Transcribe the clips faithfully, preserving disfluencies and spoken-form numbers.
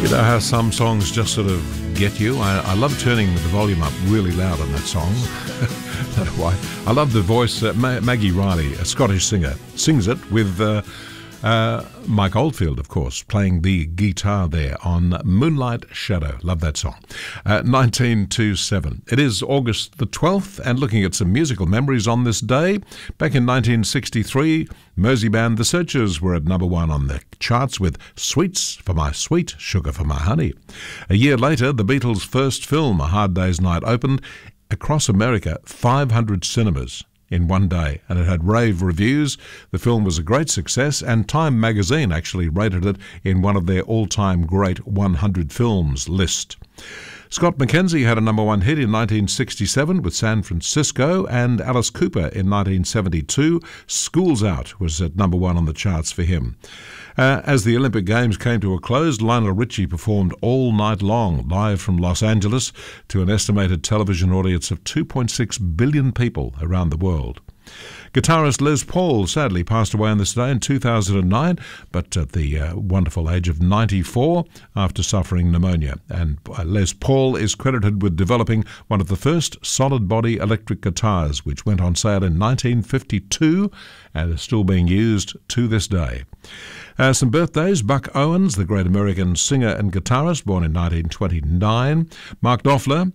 You know how some songs just sort of get you? I, I love turning the volume up really loud on that song. I don't know why. I love the voice. Uh, Ma- Maggie Riley, a Scottish singer, sings it with uh, uh, Mike Oldfield, of course, playing the guitar there on Moonlight Shadow. Love that song. Uh, nineteen twenty-seven. It is August the twelfth, and looking at some musical memories on this day. Back in nineteen sixty-three, Mersey band The Searchers were at number one on the charts with Sweets for My Sweet, Sugar for My Honey. A year later, the Beatles' first film, A Hard Day's Night, opened across America, five hundred cinemas in one day, and it had rave reviews. The film was a great success, and Time magazine actually rated it in one of their all-time great one hundred films list. Scott McKenzie had a number one hit in nineteen sixty-seven with San Francisco, and Alice Cooper in nineteen seventy-two. School's Out was at number one on the charts for him. Uh, as the Olympic Games came to a close, Lionel Richie performed all night long, live from Los Angeles, to an estimated television audience of two point six billion people around the world. Guitarist Les Paul sadly passed away on this day in two thousand nine, but at the uh, wonderful age of ninety-four after suffering pneumonia. And uh, Les Paul is credited with developing one of the first solid-body electric guitars, which went on sale in nineteen fifty-two and is still being used to this day. Uh, some birthdays: Buck Owens, the great American singer and guitarist, born in nineteen twenty-nine. Mark Knopfler,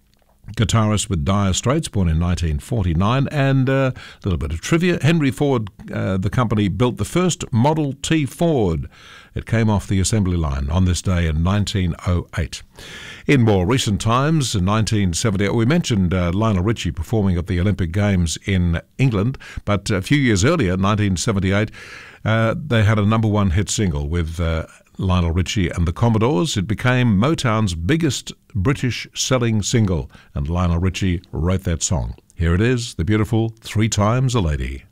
guitarist with Dire Straits, born in nineteen forty-nine. And uh, a little bit of trivia: Henry Ford, uh, the company, built the first Model T Ford. It came off the assembly line on this day in nineteen oh eight. In more recent times, in nineteen seventy, we mentioned uh, Lionel Richie performing at the Olympic Games in England, but a few years earlier, nineteen seventy-eight, uh, they had a number one hit single with uh, Lionel Richie and the Commodores. It became Motown's biggest British-selling single, and Lionel Richie wrote that song. Here it is, the beautiful Three Times a Lady.